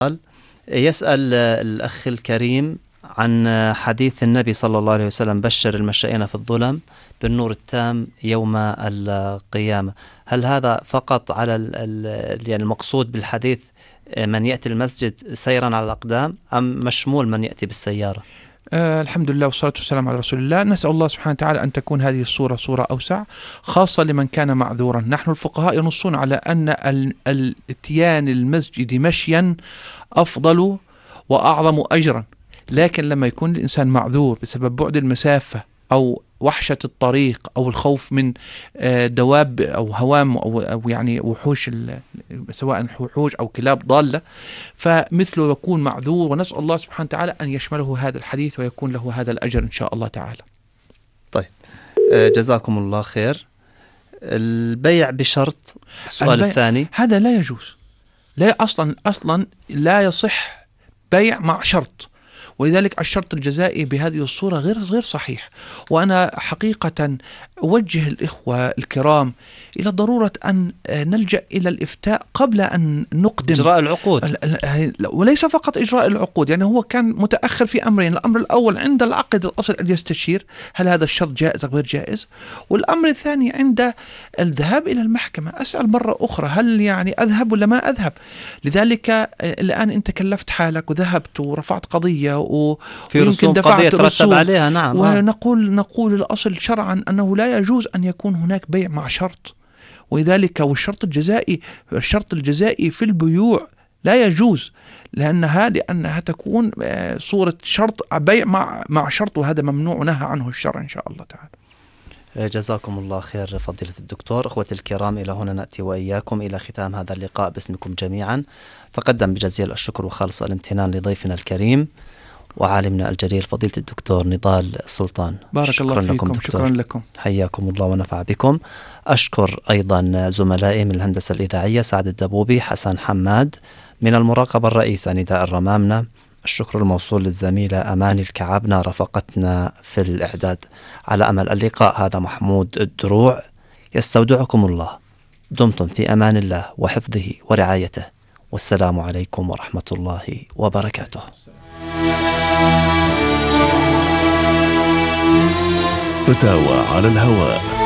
يسأل الأخ الكريم عن حديث النبي صلى الله عليه وسلم: بشر المشائين في الظلم بالنور التام يوم القيامة. هل هذا فقط على يعني المقصود بالحديث من يأتي المسجد سيرا على الأقدام، أم مشمول من يأتي بالسيارة؟ الحمد لله والصلاة والسلام على رسول الله. نسأل الله سبحانه وتعالى أن تكون هذه الصورة صورة أوسع، خاصة لمن كان معذورا. نحن الفقهاء ينصون على أن الاتيان المسجد مشيا أفضل وأعظم أجرا، لكن لما يكون الإنسان معذور بسبب بعد المسافة أو وحشة الطريق أو الخوف من دواب أو هوام أو يعني وحوش، سواء وحوش أو كلاب ضالة، فمثله يكون معذور، ونسأل الله سبحانه وتعالى أن يشمله هذا الحديث ويكون له هذا الأجر إن شاء الله تعالى. طيب، جزاكم الله خير. البيع بشرط، السؤال الثاني، هذا لا يجوز، لا أصلا لا يصح بيع مع شرط، ولذلك الشرط الجزائي بهذه الصورة غير صحيح. وأنا حقيقة أوجه الإخوة الكرام إلى ضرورة أن نلجأ إلى الإفتاء قبل أن نقدم إجراء العقود، وليس فقط إجراء العقود. يعني هو كان متأخر في أمرين: الأمر الأول عند العقد الأصل أن يستشير هل هذا الشرط جائز أو غير جائز، والأمر الثاني عند الذهاب إلى المحكمة أسأل مرة أخرى هل يعني أذهب ولا ما أذهب. لذلك الآن أنت كلفت حالك وذهبت ورفعت قضية ويمكن دفعت رسوم عليها. نعم. ونقول الأصل شرعا أنه لا يجوز أن يكون هناك بيع مع شرط، ولذلك والشرط الجزائي في البيوع لا يجوز، لأنها تكون صورة شرط بيع مع شرط، وهذا ممنوع ونهى عنه الشرع إن شاء الله تعالى. جزاكم الله خير فضيلة الدكتور. أخوتي الكرام، إلى هنا نأتي وإياكم إلى ختام هذا اللقاء باسمكم جميعا. تقدم بجزيل الشكر وخالص الامتنان لضيفنا الكريم وعالمنا الجليل فضيلة الدكتور نضال سلطان. بارك الله فيكم. شكرا لكم، حياكم الله ونفع بكم. أشكر أيضا زملائي من الهندسة الإذاعية: سعد الدبوبي، حسن حماد، من المراقبة الرئيسة نداء الرمامنة. الشكر الموصول للزميلة أماني الكعابنة رافقتنا في الإعداد. على أمل اللقاء، هذا محمود الدروع يستودعكم الله. دمتم في أمان الله وحفظه ورعايته، والسلام عليكم ورحمة الله وبركاته. فتاوى على الهواء.